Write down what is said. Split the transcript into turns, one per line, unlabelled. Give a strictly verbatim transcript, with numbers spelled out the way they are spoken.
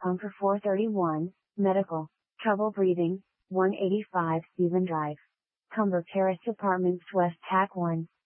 home for four thirty-one, medical, trouble breathing, one eighty-five Stephen Drive. Humber Terrace Apartments West Tack one,